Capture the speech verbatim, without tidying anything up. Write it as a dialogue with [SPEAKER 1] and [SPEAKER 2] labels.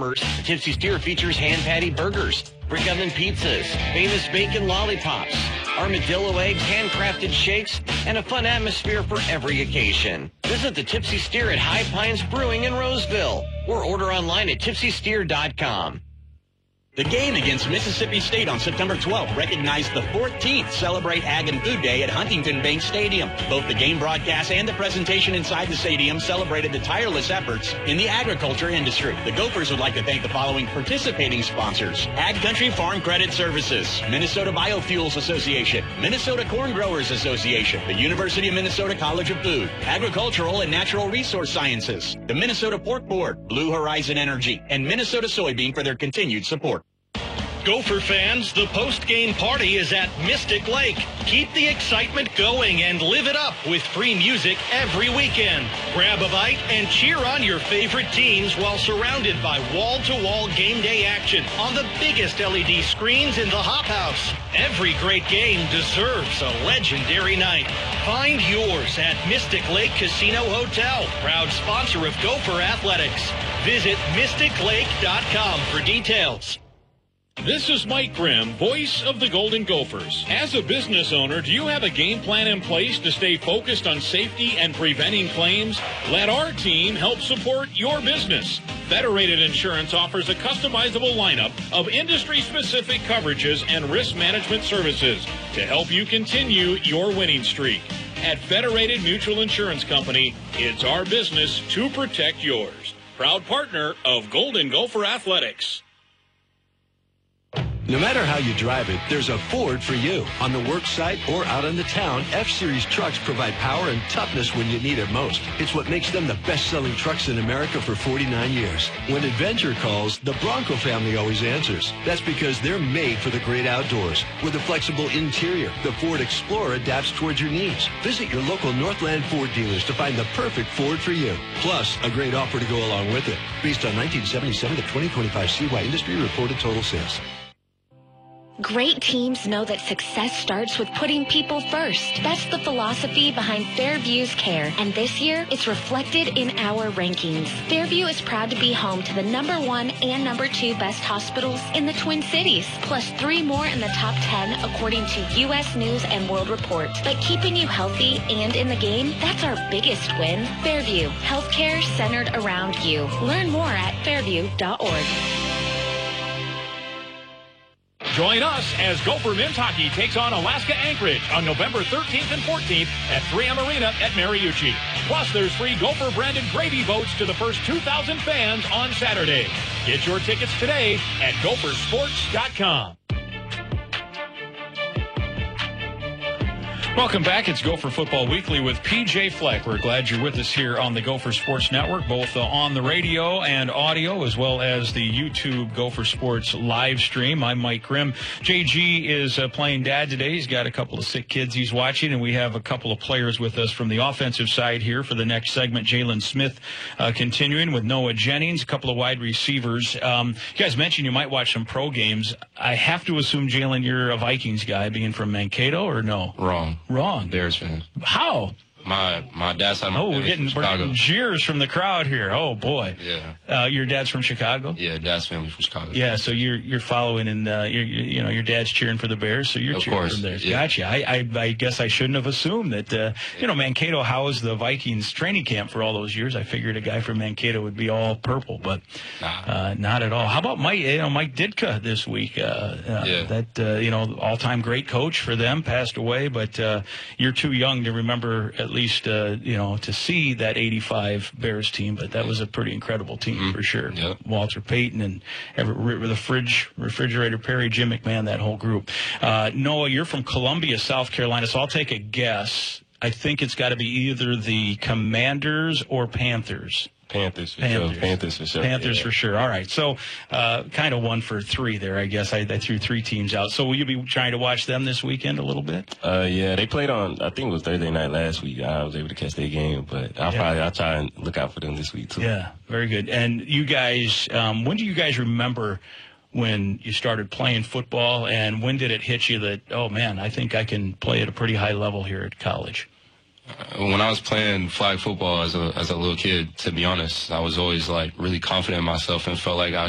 [SPEAKER 1] farmers, Tipsy Steer features hand patty burgers, brick oven pizzas, famous bacon lollipops, armadillo egg handcrafted shakes, and a fun atmosphere for every occasion. Visit the Tipsy Steer at High Pines Brewing in Roseville or order online at tipsy steer dot com.
[SPEAKER 2] The game against Mississippi State on September twelfth recognized the fourteenth Celebrate Ag and Food Day at Huntington Bank Stadium. Both the game broadcast and the presentation inside the stadium celebrated the tireless efforts in the agriculture industry. The Gophers would like to thank the following participating sponsors: Ag Country Farm Credit Services, Minnesota Biofuels Association, Minnesota Corn Growers Association, the University of Minnesota College of Food, Agricultural and Natural Resource Sciences, the Minnesota Pork Board, Blue Horizon Energy, and Minnesota Soybean for their continued support.
[SPEAKER 3] Gopher fans, the post-game party is at Mystic Lake. Keep the excitement going and live it up with free music every weekend. Grab a bite and cheer on your favorite teams while surrounded by wall-to-wall game day action on the biggest L E D screens in the Hop House. Every great game deserves a legendary night. Find yours at Mystic Lake Casino Hotel, proud sponsor of Gopher Athletics. Visit mystic lake dot com for details.
[SPEAKER 4] This is Mike Grimm, voice of the Golden Gophers. As a business owner, do you have a game plan in place to stay focused on safety and preventing claims? Let our team help support your business. Federated Insurance offers a customizable lineup of industry-specific coverages and risk management services to help you continue your winning streak. At Federated Mutual Insurance Company, it's our business to protect yours. Proud partner of Golden Gopher Athletics.
[SPEAKER 5] No matter how you drive it, there's a Ford for you. On the work site or out in the town, F-Series trucks provide power and toughness when you need it most. It's what makes them the best-selling trucks in America for forty-nine years. When adventure calls, the Bronco family always answers. That's because they're made for the great outdoors. With a flexible interior, the Ford Explorer adapts towards your needs. Visit your local Northland Ford dealers to find the perfect Ford for you. Plus, a great offer to go along with it. Based on nineteen seventy-seven to twenty twenty-five C Y Industry reported total sales.
[SPEAKER 6] Great teams know that success starts with putting people first. That's the philosophy behind Fairview's care, and this year it's reflected in our rankings. Fairview is proud to be home to the number one and number two best hospitals in the Twin Cities, plus three more in the top ten according to U S News and World Report. But keeping you healthy and in the game, that's our biggest win. Fairview, healthcare centered around you. Learn more at fairview dot org.
[SPEAKER 4] Join us as Gopher men's hockey takes on Alaska Anchorage on November thirteenth and fourteenth at three M Arena at Mariucci. Plus, there's free Gopher-branded gravy boats to the first two thousand fans on Saturday. Get your tickets today at gopher sports dot com. Welcome back. It's Gopher Football Weekly with P J Fleck. We're glad you're with us here on the Gopher Sports Network, both uh, on the radio and audio, as well as the YouTube Gopher Sports live stream. I'm Mike Grimm. J G is uh, playing dad today. He's got a couple of sick kids he's watching, and we have a couple of players with us from the offensive side here for the next segment. Jalen Smith uh, continuing with Noah Jennings, a couple of wide receivers. Um, you guys mentioned you might watch some pro games. I have to assume, Jalen, you're a Vikings guy, being from Mankato, or no?
[SPEAKER 7] Wrong.
[SPEAKER 4] Wrong.
[SPEAKER 7] Bears fan.
[SPEAKER 4] How?
[SPEAKER 7] My my dad's side.
[SPEAKER 4] Oh, we're getting, we're getting jeers from the crowd here. Oh boy.
[SPEAKER 7] Yeah.
[SPEAKER 4] Uh, your dad's from Chicago?
[SPEAKER 7] Yeah, dad's family from Chicago.
[SPEAKER 4] Yeah, so you're you're following, and uh, you're, you you know your dad's cheering for the Bears, so you're
[SPEAKER 7] of
[SPEAKER 4] cheering
[SPEAKER 7] course.
[SPEAKER 4] for the Bears.
[SPEAKER 7] Yeah.
[SPEAKER 4] Gotcha. I, I I guess I shouldn't have assumed that. Uh, you know, Mankato housed the Vikings training camp for all those years. I figured a guy from Mankato would be all purple, but
[SPEAKER 7] nah.
[SPEAKER 4] uh, not at all. How about Mike? You know, Mike Ditka this week. Uh, uh,
[SPEAKER 7] yeah.
[SPEAKER 4] That uh, you know, all-time great coach for them, passed away, but uh, you're too young to remember at least. Uh, you know, to see that eighty-five Bears team, but that was a pretty incredible team mm-hmm. for sure.
[SPEAKER 7] Yep.
[SPEAKER 4] Walter Payton and Everett, the fridge, Refrigerator Perry, Jim McMahon, that whole group. Uh, Noah, you're from Columbia, South Carolina, so I'll take a guess. I think it's got to be either the Commanders or Panthers.
[SPEAKER 7] Panthers for
[SPEAKER 4] Panthers.
[SPEAKER 7] sure. Panthers for sure.
[SPEAKER 4] Panthers
[SPEAKER 7] yeah.
[SPEAKER 4] for sure. All right. So uh, kind of one for three there, I guess. I, I threw three teams out. So will you be trying to watch them this weekend a little bit?
[SPEAKER 7] Uh, yeah, they played on, I think it was Thursday night last week. I was able to catch their game, but I'll
[SPEAKER 4] yeah.
[SPEAKER 7] probably, I'll try and look out for them this week too.
[SPEAKER 4] Yeah, very good. And you guys, um, when do you guys remember when you started playing football, and when did it hit you that, oh, man, I think I can play at a pretty high level here at college?
[SPEAKER 7] When I was playing flag football as a as a little kid, to be honest, I was always like really confident in myself and felt like I